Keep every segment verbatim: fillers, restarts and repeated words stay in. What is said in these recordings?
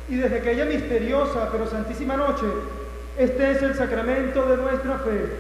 y desde aquella misteriosa pero santísima noche, este es el sacramento de nuestra fe.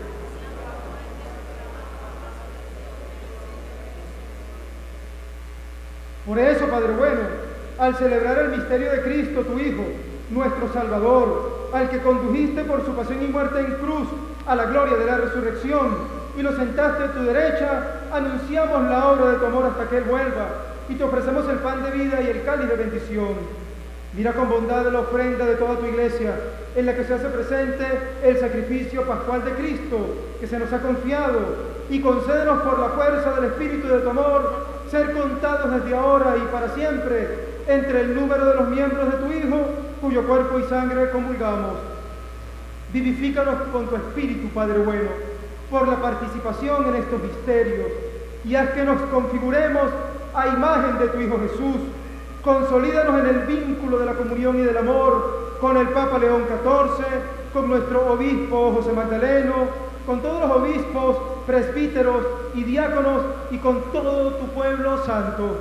Por eso, Padre bueno, al celebrar el misterio de Cristo, tu Hijo, nuestro Salvador, al que condujiste por su pasión y muerte en cruz a la gloria de la resurrección y lo sentaste a tu derecha, anunciamos la obra de tu amor hasta que Él vuelva y te ofrecemos el pan de vida y el cáliz de bendición. Mira con bondad la ofrenda de toda tu iglesia, en la que se hace presente el sacrificio pascual de Cristo, que se nos ha confiado, y concédenos por la fuerza del Espíritu de tu amor, ser contados desde ahora y para siempre entre el número de los miembros de tu Hijo, cuyo cuerpo y sangre comulgamos. Vivifícanos con tu Espíritu, Padre bueno, por la participación en estos misterios, y haz que nos configuremos a imagen de tu Hijo Jesús. Consolídanos en el vínculo de la comunión y del amor con el Papa León catorce, con nuestro obispo José Magdaleno, con todos los obispos, presbíteros y diáconos y con todo tu pueblo santo.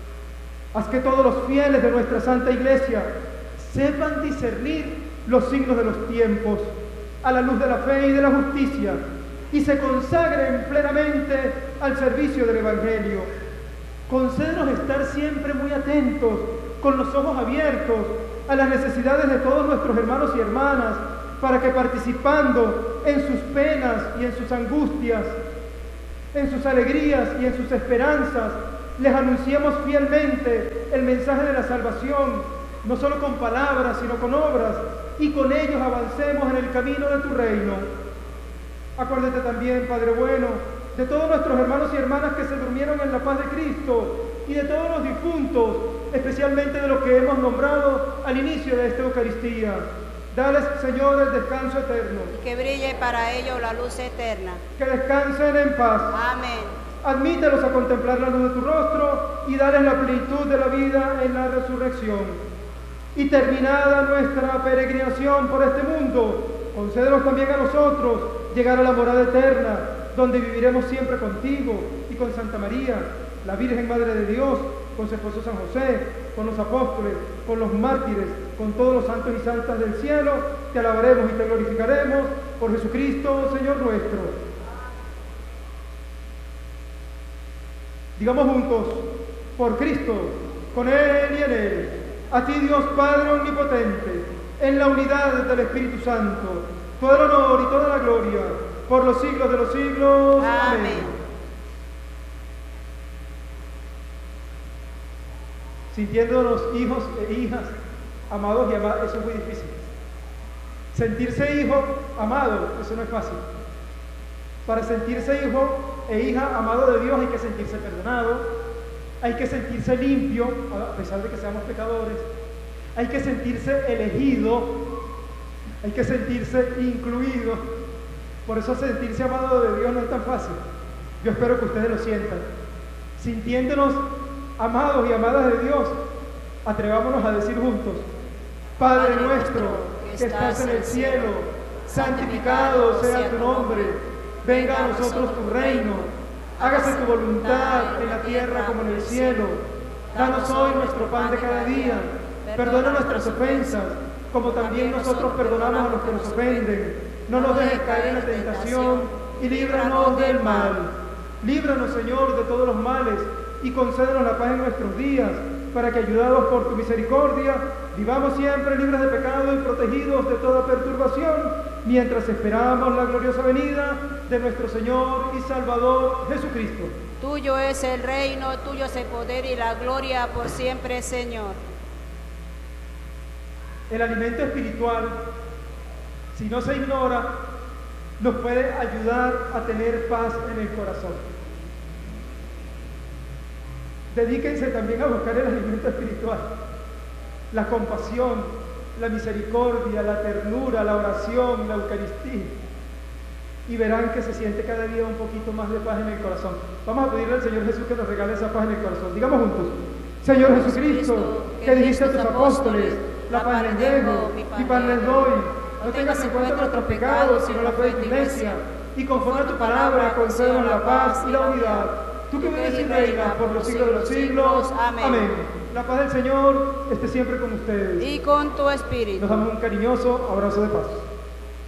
Haz que todos los fieles de nuestra Santa Iglesia sepan discernir los signos de los tiempos a la luz de la fe y de la justicia y se consagren plenamente al servicio del Evangelio. Concédenos estar siempre muy atentos, con los ojos abiertos, a las necesidades de todos nuestros hermanos y hermanas, para que participando en sus penas y en sus angustias, en sus alegrías y en sus esperanzas, les anunciemos fielmente el mensaje de la salvación, no solo con palabras, sino con obras, y con ellos avancemos en el camino de tu reino. Acuérdate también, Padre bueno, de todos nuestros hermanos y hermanas que se durmieron en la paz de Cristo y de todos los difuntos, especialmente de los que hemos nombrado al inicio de esta Eucaristía. Dales, Señor, el descanso eterno. Y que brille para ellos la luz eterna. Que descansen en paz. Amén. Admítelos a contemplar la luz de tu rostro y dales la plenitud de la vida en la resurrección. Y terminada nuestra peregrinación por este mundo, concédenos también a nosotros llegar a la morada eterna, donde viviremos siempre contigo y con Santa María, la Virgen Madre de Dios, con su esposo San José, con los apóstoles, con los mártires, con todos los santos y santas del cielo. Te alabaremos y te glorificaremos por Jesucristo, Señor nuestro. Digamos juntos, por Cristo, con Él y en Él, a ti Dios Padre Omnipotente, en la unidad del Espíritu Santo, todo el honor y toda la gloria, por los siglos de los siglos. Amén. Amén. Sintiéndonos hijos e hijas, amados y amadas, eso es muy difícil. Sentirse hijo, amado, eso no es fácil. Para sentirse hijo e hija, amado de Dios, hay que sentirse perdonado, hay que sentirse limpio, a pesar de que seamos pecadores, hay que sentirse elegido, hay que sentirse incluido. Por eso sentirse amado de Dios no es tan fácil. Yo espero que ustedes lo sientan. Sintiéndonos amados y amadas de Dios, atrevámonos a decir juntos: Padre nuestro que estás en el cielo, santificado sea tu nombre, venga a nosotros tu reino, hágase tu voluntad en la tierra como en el cielo. Danos hoy nuestro pan de cada día, perdona nuestras ofensas, como también nosotros perdonamos a los que nos ofenden. No nos dejes caer en la tentación y líbranos del mal. Líbranos, Señor, de todos los males y concédenos la paz en nuestros días, para que, ayudados por tu misericordia, vivamos siempre libres de pecado y protegidos de toda perturbación, mientras esperamos la gloriosa venida de nuestro Señor y Salvador Jesucristo. Tuyo es el reino, tuyo es el poder y la gloria por siempre, Señor. El alimento espiritual, si no se ignora, nos puede ayudar a tener paz en el corazón. Dedíquense también a buscar el alimento espiritual, la compasión, la misericordia, la ternura, la oración, la Eucaristía, y verán que se siente cada día un poquito más de paz en el corazón. Vamos a pedirle al Señor Jesús que nos regale esa paz en el corazón. Digamos juntos: Señor Jesucristo, que dijiste a tus apóstoles, la paz les dejo, mi paz les doy. No tengas en cuenta nuestros pecados, sino la fe de tu iglesia, y conforme a tu palabra, concédenos la paz y la unidad. Tú que vives y reinas por los siglos de los siglos. Amén. Amén. La paz del Señor esté siempre con ustedes. y con tu espíritu. Nos damos un cariñoso abrazo de paz.